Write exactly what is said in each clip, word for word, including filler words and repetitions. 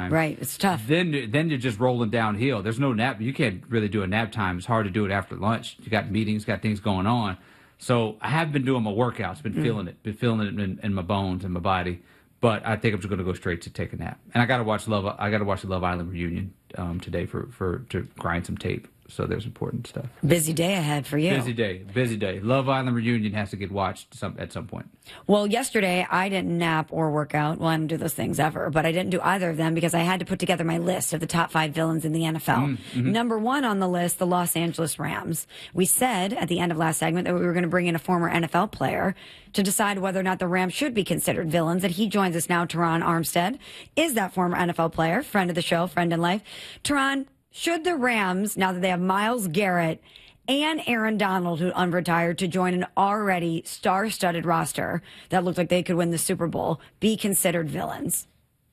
time. Right, it's tough. Then then you're just rolling downhill. There's no nap. You can't really do a nap time. It's hard to do it after lunch. You got meetings, got things going on. So I have been doing my workouts, been mm. feeling it, been feeling it in, in my bones and my body. But I think I'm just going to go straight to take a nap. And I got to watch Love. I got to watch the Love Island reunion um, today for, for to grind some tape. So there's important stuff. Busy day ahead for you. Busy day, busy day. Love Island reunion has to get watched some, at some point. Well, yesterday I didn't nap or work out. Well, I don't do those things ever, but I didn't do either of them because I had to put together my list of the top five villains in the N F L. Mm-hmm. Number one on the list, the Los Angeles Rams. We said at the end of last segment that we were going to bring in a former N F L player to decide whether or not the Rams should be considered villains. And he joins us now. Teron Armstead is that former N F L player, friend of the show, friend in life. Teron, should the Rams, now that they have Myles Garrett and Aaron Donald, who unretired, to join an already star-studded roster that looked like they could win the Super Bowl, be considered villains?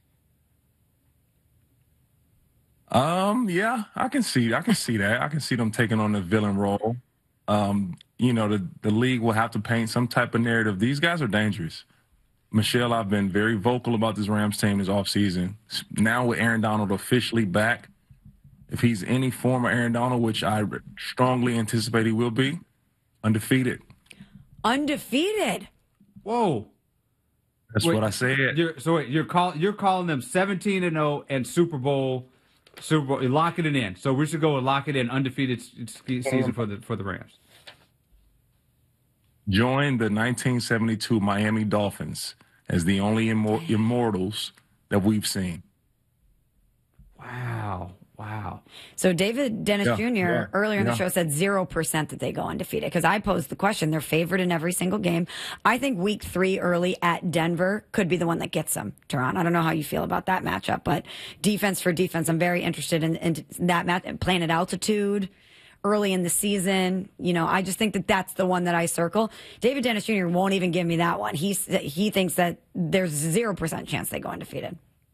Um, yeah, I can see, I can see that. I can see them taking on the villain role. Um, you know, the, the league will have to paint some type of narrative. These guys are dangerous. Michelle, I've been very vocal about this Rams team this offseason. Now with Aaron Donald officially back, if he's any form of Aaron Donald, which I strongly anticipate he will be, undefeated. Undefeated? Whoa. That's wait, what I said. You're, so wait, you're, call, you're calling them seventeen and oh and Super Bowl, Super Bowl, you're locking it in. So we should go and lock it in, undefeated season for the for the Rams. Join the nineteen seventy-two Miami Dolphins as the only immor- immortals that we've seen. Wow. Wow. So David Dennis yeah, Junior yeah, earlier in yeah. the show said zero percent that they go undefeated because I posed the question. They're favored in every single game. I think week three early at Denver could be the one that gets them, Teron. I don't know how you feel about that matchup, but defense for defense, I'm very interested in, in that match, playing at altitude early in the season. You know, I just think that that's the one that I circle. David Dennis Junior won't even give me that one. He's, he thinks that there's zero percent chance they go undefeated.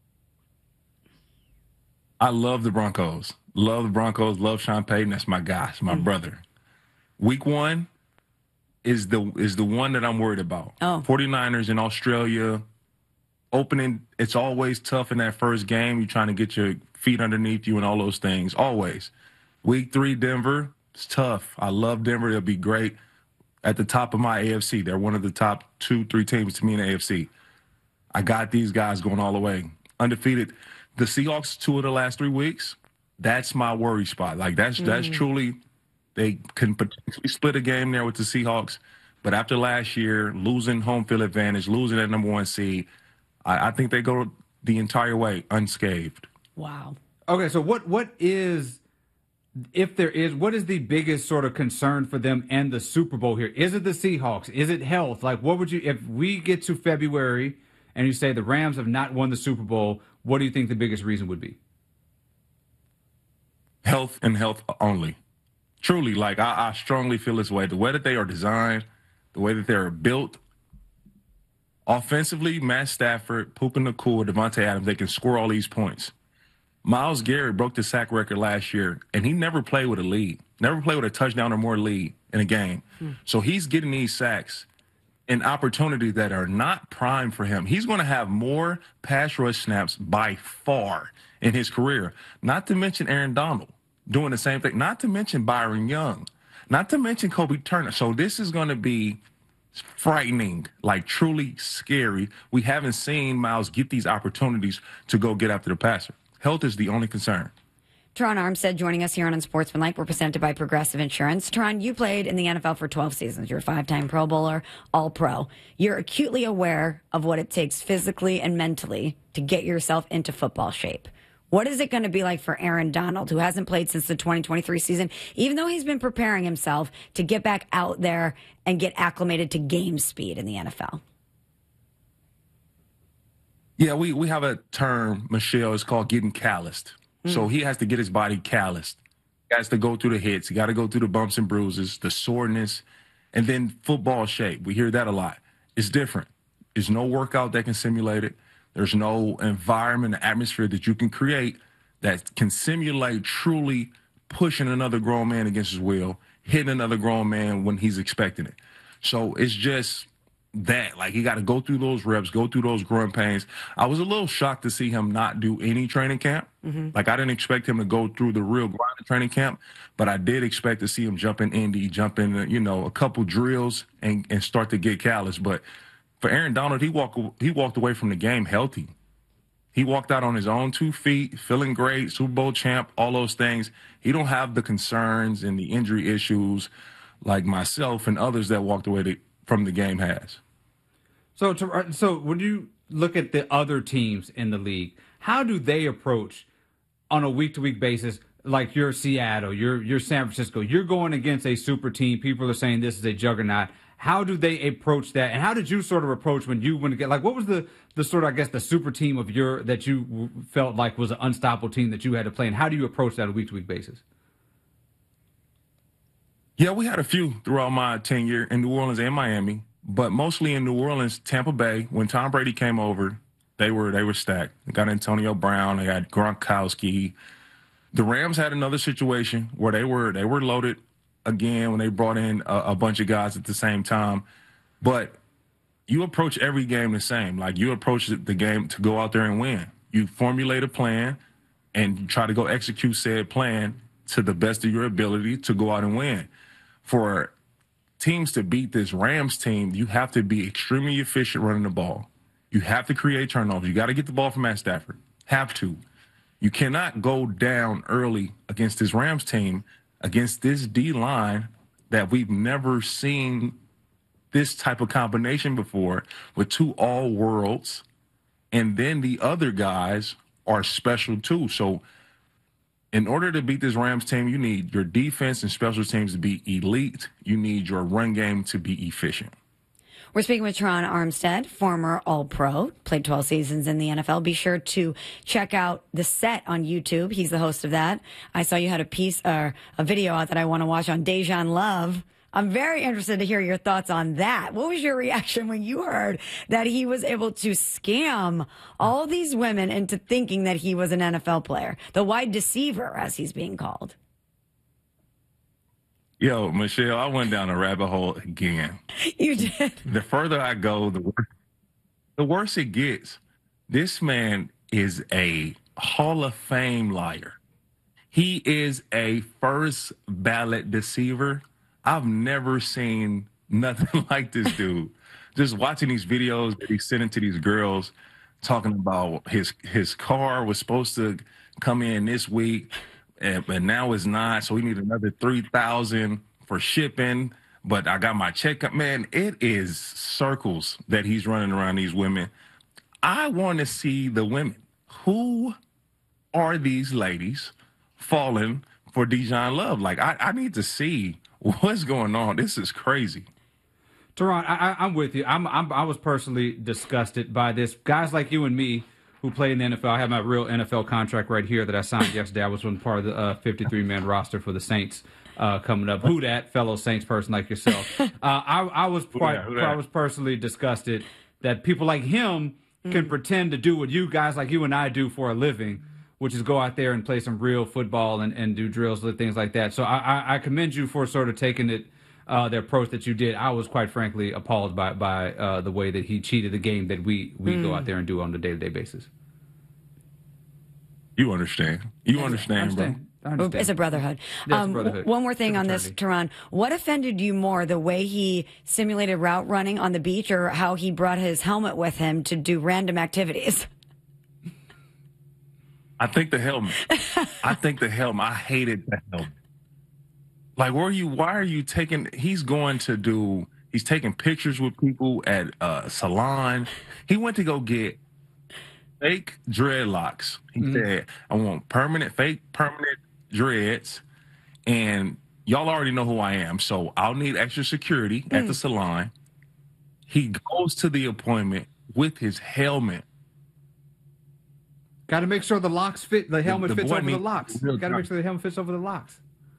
I love the Broncos. Love the Broncos. Love Sean Payton. That's my guy. It's my mm. brother. Week one is the is the one that I'm worried about. Oh. 49ers in Australia. Opening, it's always tough in that first game. You're trying to get your feet underneath you and all those things. Always. Week three, Denver. It's tough. I love Denver. They'll be great. At the top of my A F C. They're one of the top two, three teams to me in the A F C. I got these guys going all the way. Undefeated. The Seahawks, two of the last three weeks, that's my worry spot. Like, that's mm. that's truly, they can potentially split a game there with the Seahawks. But after last year, losing home field advantage, losing that number one seed, I, I think they go the entire way unscathed. Wow. Okay, so what what is, if there is, what is the biggest sort of concern for them and the Super Bowl here? Is it the Seahawks? Is it health? Like, what would you, if we get to February and you say the Rams have not won the Super Bowl, what do you think the biggest reason would be? Health and health only. Truly, like, I, I strongly feel this way. The way that they are designed, the way that they're built, offensively, Matt Stafford, Puka Nacua, Devontae Adams, they can score all these points. Myles Garrett broke the sack record last year, and he never played with a lead, never played with a touchdown or more lead in a game. Hmm. So he's getting these sacks and opportunities that are not prime for him. He's going to have more pass rush snaps by far in his career. Not to mention Aaron Donald doing the same thing. Not to mention Byron Young. Not to mention Kobe Turner. So this is going to be frightening, like truly scary. We haven't seen Myles get these opportunities to go get after the passer. Health is the only concern. Teron Armstead joining us here on Unsportsmanlike. We're presented by Progressive Insurance. Teron, you played in the N F L for twelve seasons. You're a five-time Pro Bowler, All-Pro. You're acutely aware of what it takes physically and mentally to get yourself into football shape. What is it going to be like for Aaron Donald, who hasn't played since the twenty twenty-three season, even though he's been preparing himself to get back out there and get acclimated to game speed in the N F L? Yeah, we, we have a term, Michelle, it's called getting calloused. So he has to get his body calloused. He has to go through the hits. He got to go through the bumps and bruises, the soreness, and then football shape. We hear that a lot. It's different. There's no workout that can simulate it. There's no environment, atmosphere that you can create that can simulate truly pushing another grown man against his will, hitting another grown man when he's expecting it. So it's just that. Like, he got to go through those reps, go through those growing pains. I was a little shocked to see him not do any training camp. Mm-hmm. Like, I didn't expect him to go through the real grind of training camp, but I did expect to see him jump in Indy, jump in, you know, a couple drills and, and start to get callous. But for Aaron Donald, he walked he walked away from the game healthy. He walked out on his own two feet, feeling great, Super Bowl champ, all those things. He don't have the concerns and the injury issues like myself and others that walked away to, from the game has. So, to, so when you look at the other teams in the league, how do they approach on a week-to-week basis? Like you're Seattle, you're you're San Francisco, you're going against a super team. People are saying this is a juggernaut. How do they approach that? And how did you sort of approach when you went to get, like, what was the, the sort of, I guess, the super team of your, that you felt like was an unstoppable team that you had to play? And how do you approach that on a week-to-week basis? Yeah, we had a few throughout my tenure in New Orleans and Miami, but mostly in New Orleans, Tampa Bay. When Tom Brady came over, they were they were stacked. They got Antonio Brown, they had Gronkowski. The Rams had another situation where they were they were loaded again when they brought in a, a bunch of guys at the same time. But you approach every game the same. Like, you approach the game to go out there and win. You formulate a plan and try to go execute said plan to the best of your ability to go out and win. For teams to beat this Rams team, you have to be extremely efficient running the ball. You have to create turnovers. You got to get the ball from Matt Stafford. Have to. You cannot go down early against this Rams team, against this D-line that we've never seen this type of combination before, with two all-worlds, and then the other guys are special too. So in order to beat this Rams team, you need your defense and special teams to be elite. You need your run game to be efficient. We're speaking with Terron Armstead, former All-Pro, played twelve seasons in the N F L. Be sure to check out The Set on YouTube. He's the host of that. I saw you had a piece or a video out that I want to watch on Dejan Love. I'm very interested to hear your thoughts on that. What was your reaction when you heard that he was able to scam all these women into thinking that he was an N F L player? The wide deceiver, as he's being called. Yo, Michelle, I went down a rabbit hole again. You did. The further I go, the worse, the worse it gets. This man is a Hall of Fame liar. He is a first ballot deceiver. I've never seen nothing like this dude. Just watching these videos that he's sending to these girls, talking about his his car was supposed to come in this week, and, but now it's not. So we need another three thousand for shipping. But I got my check. Man, it is circles that he's running around these women. I want to see the women. Who are these ladies falling for Dejan Love? Like, I, I need to see what's going on. This is crazy. Terron, I, I, I'm with you. I'm, I'm, I was personally disgusted by this. Guys like you and me who play in the N F L, I have my real N F L contract right here that I signed yesterday. I was one part of the uh, fifty-three man roster for the Saints uh, coming up. Who that, fellow Saints person like yourself? Uh, I, I was quite, I was personally disgusted that people like him mm. can pretend to do what you guys like you and I do for a living, which is go out there and play some real football and, and do drills and things like that. So I, I, I commend you for sort of taking it, uh, the approach that you did. I was quite frankly appalled by by uh, the way that he cheated the game that we, we mm. go out there and do on a day-to-day basis. You understand. You understand, understand. bro. Understand. It's a brotherhood. Yeah, it's um, a brotherhood. One more thing on this, Terron. What offended you more, the way he simulated route running on the beach or how he brought his helmet with him to do random activities? I think the helmet. I think the helmet. I hated the helmet. Like, where are you? Why are you taking? He's going to do. He's taking pictures with people at a salon. He went to go get fake dreadlocks. He mm-hmm. said, "I want permanent, fake permanent dreads." And y'all already know who I am, so I'll need extra security mm. at the salon. He goes to the appointment with his helmet. Got to make sure the locks fit. The helmet the, the fits over the locks. Got to time. make sure the helmet fits over the locks.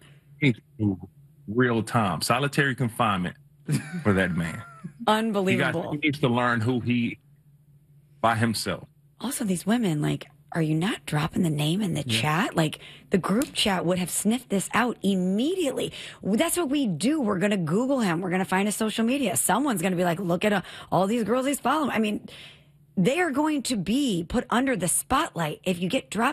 Real time. Solitary confinement for that man. Unbelievable. He, got, he needs to learn who he by himself. Also, these women, like, are you not dropping the name in the yeah. chat? Like, the group chat would have sniffed this out immediately. That's what we do. We're going to Google him. We're going to find his social media. Someone's going to be like, look at uh, all these girls he's following. I mean, they are going to be put under the spotlight if you get dropped